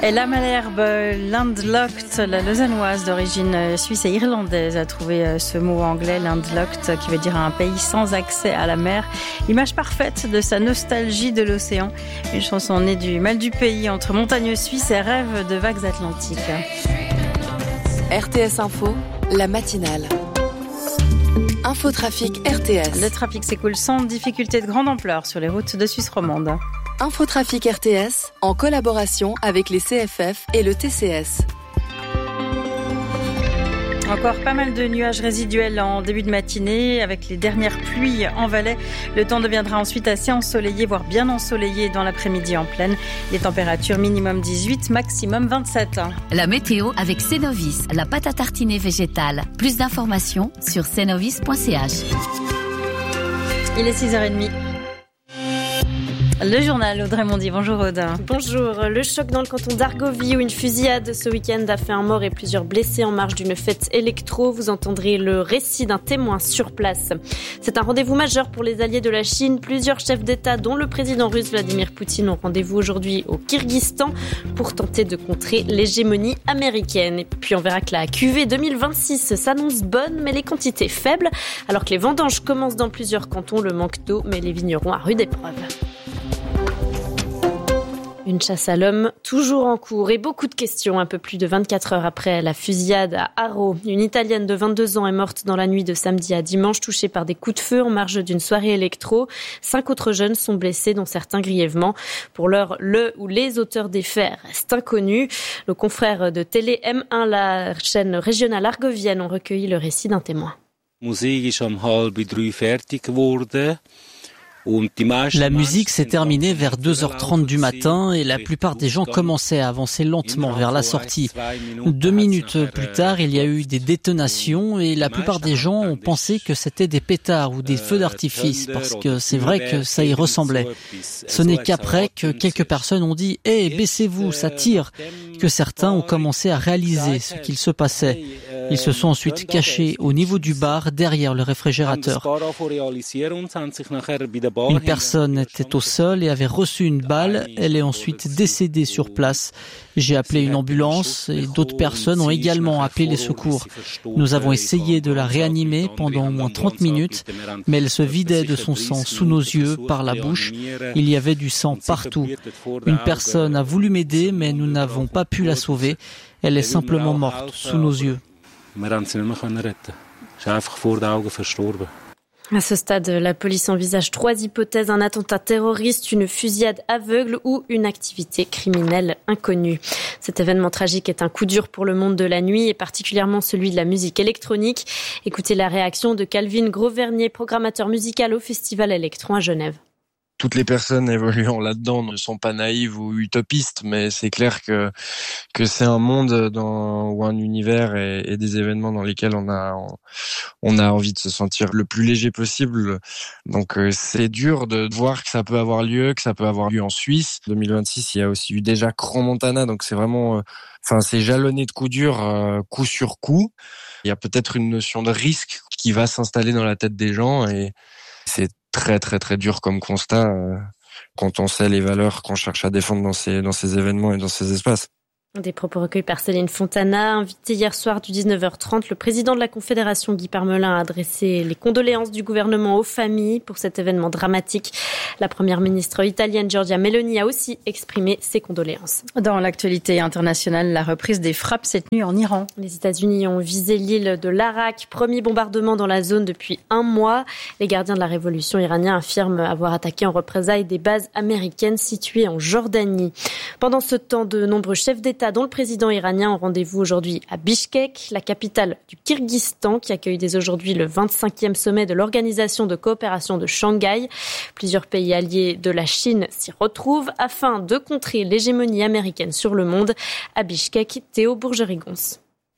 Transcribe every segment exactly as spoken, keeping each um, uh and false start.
Ella Malherbe, landlocked, la lausannoise d'origine suisse et irlandaise, a trouvé ce mot anglais, landlocked, qui veut dire un pays sans accès à la mer. Image parfaite de sa nostalgie de l'océan. Une chanson née du mal du pays entre montagnes suisses et rêves de vagues atlantiques. R T S Info, la matinale. Infotrafic R T S. Le trafic s'écoule sans difficulté de grande ampleur sur les routes de Suisse romande. Infotrafic R T S, en collaboration avec les C F F et le T C S. Encore pas mal de nuages résiduels en début de matinée avec les dernières pluies en Valais. Le temps deviendra ensuite assez ensoleillé, voire bien ensoleillé dans l'après-midi en plaine. Les températures minimum dix-huit, maximum vingt-sept. La météo avec Cenovis, la pâte à tartiner végétale. Plus d'informations sur cenovis point c h. Il est six heures trente. Le journal, Audrey Mondy. Bonjour Aude. Bonjour. Le choc dans le canton d'Argovie où une fusillade ce week-end a fait un mort et plusieurs blessés en marge d'une fête électro. Vous entendrez le récit d'un témoin sur place. C'est un rendez-vous majeur pour les alliés de la Chine. Plusieurs chefs d'État, dont le président russe Vladimir Poutine, ont rendez-vous aujourd'hui au Kyrgyzstan pour tenter de contrer l'hégémonie américaine. Et puis on verra que la cuvée deux mille vingt-six s'annonce bonne, mais les quantités faibles. Alors que les vendanges commencent dans plusieurs cantons, le manque d'eau met les vignerons à rude épreuve. Une chasse à l'homme toujours en cours et beaucoup de questions un peu plus de vingt-quatre heures après la fusillade à Haro. Une Italienne de vingt-deux ans est morte dans la nuit de samedi à dimanche, touchée par des coups de feu en marge d'une soirée électro. Cinq autres jeunes sont blessés, dont certains grièvement. Pour l'heure, le ou les auteurs des faits restent inconnus. Nos confrères de Télé M un, la chaîne régionale argovienne, ont recueilli le récit d'un témoin. La musique s'est terminée vers deux heures trente du matin et la plupart des gens commençaient à avancer lentement vers la sortie. Deux minutes plus tard, il y a eu des détonations et la plupart des gens ont pensé que c'était des pétards ou des feux d'artifice parce que c'est vrai que ça y ressemblait. Ce n'est qu'après que quelques personnes ont dit « Hé, hey, baissez-vous, ça tire !» que certains ont commencé à réaliser ce qu'il se passait. Ils se sont ensuite cachés au niveau du bar, derrière le réfrigérateur. Une personne était au sol et avait reçu une balle. Elle est ensuite décédée sur place. J'ai appelé une ambulance et d'autres personnes ont également appelé les secours. Nous avons essayé de la réanimer pendant au moins trente minutes, mais elle se vidait de son sang sous nos yeux, par la bouche. Il y avait du sang partout. Une personne a voulu m'aider, mais nous n'avons pas pu la sauver. Elle est simplement morte sous nos yeux. À ce stade, la police envisage trois hypothèses: un attentat terroriste, une fusillade aveugle ou une activité criminelle inconnue. Cet événement tragique est un coup dur pour le monde de la nuit et particulièrement celui de la musique électronique. Écoutez la réaction de Calvin Grosvernier, programmateur musical au Festival Electron à Genève. Toutes les personnes évoluant là-dedans ne sont pas naïves ou utopistes, mais c'est clair que que c'est un monde dans ou un univers et, et des événements dans lesquels on a on, on a envie de se sentir le plus léger possible. Donc euh, c'est dur de voir que ça peut avoir lieu, que ça peut avoir lieu en Suisse. deux mille vingt-six, il y a aussi eu déjà Crans-Montana, donc c'est vraiment, euh, enfin c'est jalonné de coups durs, euh, coup sur coup. Il y a peut-être une notion de risque qui va s'installer dans la tête des gens et c'est très très très dur comme constat euh, quand on sait les valeurs qu'on cherche à défendre dans ces dans ces événements et dans ces espaces. Des propos recueillis par Céline Fontana. Invité hier soir du dix-neuf heures trente, le président de la Confédération, Guy Parmelin, a adressé les condoléances du gouvernement aux familles pour cet événement dramatique. La première ministre italienne, Giorgia Meloni, a aussi exprimé ses condoléances. Dans l'actualité internationale, la reprise des frappes cette nuit en Iran. Les États-Unis ont visé l'île de l'Arak, premier bombardement dans la zone depuis un mois. Les gardiens de la révolution iranienne affirment avoir attaqué en représailles des bases américaines situées en Jordanie. Pendant ce temps, de nombreux chefs d'État dont le président iranien ont rendez-vous aujourd'hui à Bishkek, la capitale du Kyrgyzstan, qui accueille dès aujourd'hui le vingt-cinquième sommet de l'Organisation de coopération de Shanghai. Plusieurs pays alliés de la Chine s'y retrouvent afin de contrer l'hégémonie américaine sur le monde. À Bishkek, Théo Bourgerigons.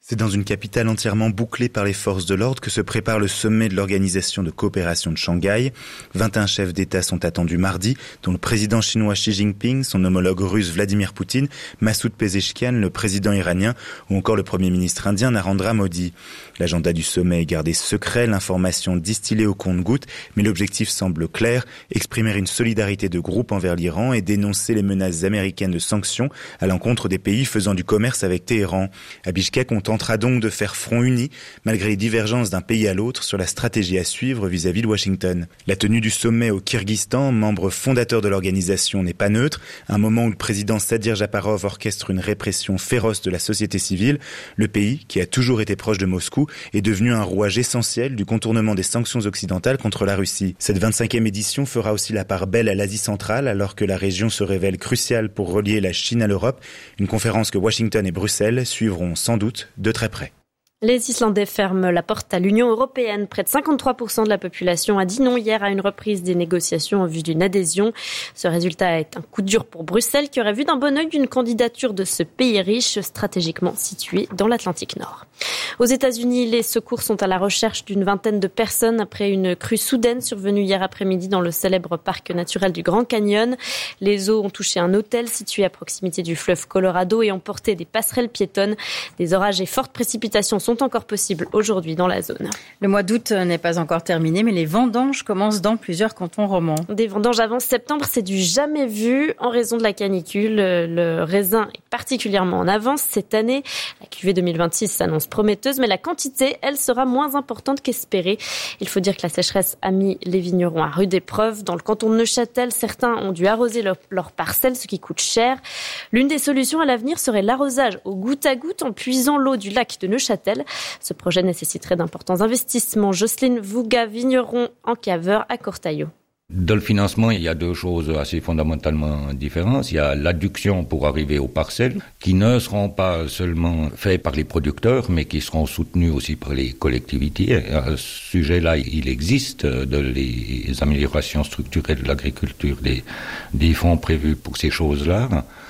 C'est dans une capitale entièrement bouclée par les forces de l'ordre que se prépare le sommet de l'Organisation de coopération de Shanghai. vingt et un chefs d'État sont attendus mardi, dont le président chinois Xi Jinping, son homologue russe Vladimir Poutine, Massoud Pezeshkian, le président iranien, ou encore le premier ministre indien Narendra Modi. L'agenda du sommet est gardé secret, l'information distillée au compte-gouttes, mais l'objectif semble clair, exprimer une solidarité de groupe envers l'Iran et dénoncer les menaces américaines de sanctions à l'encontre des pays faisant du commerce avec Téhéran. À Bichkek, on tentera donc de faire front uni, malgré les divergences d'un pays à l'autre sur la stratégie à suivre vis-à-vis de Washington. La tenue du sommet au Kyrgyzstan, membre fondateur de l'organisation, n'est pas neutre. Un moment où le président Sadir Japarov orchestre une répression féroce de la société civile, le pays, qui a toujours été proche de Moscou, est devenu un rouage essentiel du contournement des sanctions occidentales contre la Russie. Cette vingt-cinquième édition fera aussi la part belle à l'Asie centrale, alors que la région se révèle cruciale pour relier la Chine à l'Europe. Une conférence que Washington et Bruxelles suivront sans doute de très près. Les Islandais ferment la porte à l'Union européenne. Près de cinquante-trois pour cent de la population a dit non hier à une reprise des négociations en vue d'une adhésion. Ce résultat est un coup dur pour Bruxelles qui aurait vu d'un bon œil une candidature de ce pays riche stratégiquement situé dans l'Atlantique Nord. Aux États-Unis, les secours sont à la recherche d'une vingtaine de personnes après une crue soudaine survenue hier après-midi dans le célèbre parc naturel du Grand Canyon. Les eaux ont touché un hôtel situé à proximité du fleuve Colorado et emporté des passerelles piétonnes. Des orages et fortes précipitations sont encore possibles aujourd'hui dans la zone. Le mois d'août n'est pas encore terminé, mais les vendanges commencent dans plusieurs cantons romans. Des vendanges avant septembre, c'est du jamais vu en raison de la canicule. Le raisin est particulièrement en avance cette année. La cuvée deux mille vingt-six s'annonce prometteuse, mais la quantité, elle, sera moins importante qu'espérée. Il faut dire que la sécheresse a mis les vignerons à rude épreuve. Dans le canton de Neuchâtel, certains ont dû arroser leurs leur parcelles, ce qui coûte cher. L'une des solutions à l'avenir serait l'arrosage au goutte à goutte en puisant l'eau du lac de Neuchâtel. Ce projet nécessiterait d'importants investissements. Jocelyne Vouga, vigneron en caveur à Cortaillot. Dans le financement, il y a deux choses assez fondamentalement différentes. Il y a l'adduction pour arriver aux parcelles, qui ne seront pas seulement faites par les producteurs, mais qui seront soutenues aussi par les collectivités. À ce sujet-là, il existe de les améliorations structurelles de l'agriculture, des, des fonds prévus pour ces choses-là.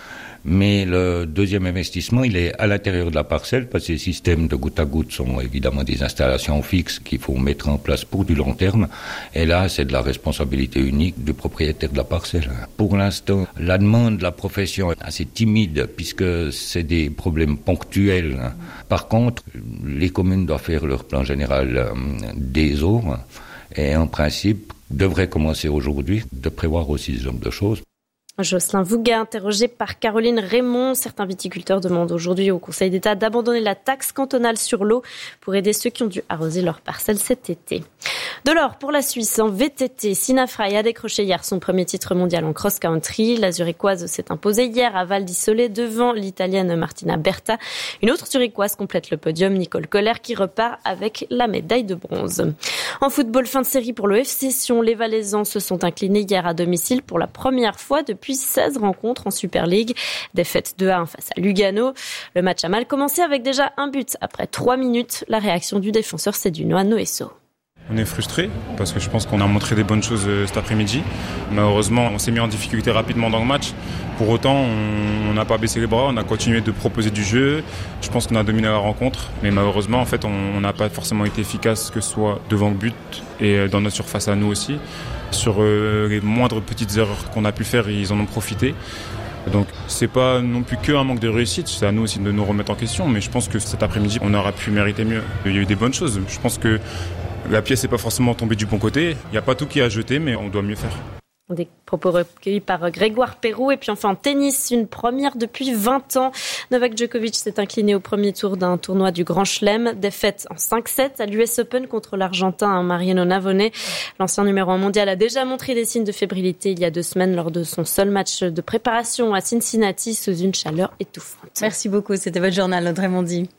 Mais le deuxième investissement, il est à l'intérieur de la parcelle, parce que ces systèmes de goutte à goutte sont évidemment des installations fixes qu'il faut mettre en place pour du long terme. Et là, c'est de la responsabilité unique du propriétaire de la parcelle. Pour l'instant, la demande de la profession est assez timide, puisque c'est des problèmes ponctuels. Par contre, les communes doivent faire leur plan général des eaux, et en principe, devraient commencer aujourd'hui de prévoir aussi ce genre de choses. Jocelyn Vouga, interrogé par Caroline Raymond. Certains viticulteurs demandent aujourd'hui au Conseil d'État d'abandonner la taxe cantonale sur l'eau pour aider ceux qui ont dû arroser leurs parcelles cet été. De l'or pour la Suisse en V T T. Sina Frey a décroché hier son premier titre mondial en cross-country. La Zurichoise s'est imposée hier à Val d'Isole devant l'Italienne Martina Berta. Une autre Zurichoise complète le podium, Nicole Koller, qui repart avec la médaille de bronze. En football, fin de série pour le F C Sion. Les Valaisans se sont inclinés hier à domicile pour la première fois depuis Puis seize rencontres en Super League. Défaite deux à un face à Lugano. Le match a mal commencé avec déjà un but après trois minutes. La réaction du défenseur sédunois Noesso. On est frustré parce que je pense qu'on a montré des bonnes choses cet après-midi. Malheureusement, on s'est mis en difficulté rapidement dans le match. Pour autant, on n'a pas baissé les bras, on a continué de proposer du jeu. Je pense qu'on a dominé la rencontre, mais malheureusement, en fait, on n'a pas forcément été efficace, que ce soit devant le but et dans notre surface à nous aussi. Sur euh, les moindres petites erreurs qu'on a pu faire, ils en ont profité. Donc c'est pas non plus qu'un manque de réussite, c'est à nous aussi de nous remettre en question, mais je pense que cet après-midi, on aurait pu mériter mieux. Il y a eu des bonnes choses. Je pense que la pièce n'est pas forcément tombée du bon côté. Il n'y a pas tout qui est à jeter, mais on doit mieux faire. Des propos recueillis par Grégoire Perrault. Et puis enfin en tennis, une première depuis vingt ans. Novak Djokovic s'est incliné au premier tour d'un tournoi du Grand Chelem. Défaite en cinq sept à l'U S Open contre l'Argentin Mariano Navone. L'ancien numéro un mondial a déjà montré des signes de fébrilité il y a deux semaines lors de son seul match de préparation à Cincinnati sous une chaleur étouffante. Merci beaucoup, c'était votre journal, Audrey Mondy.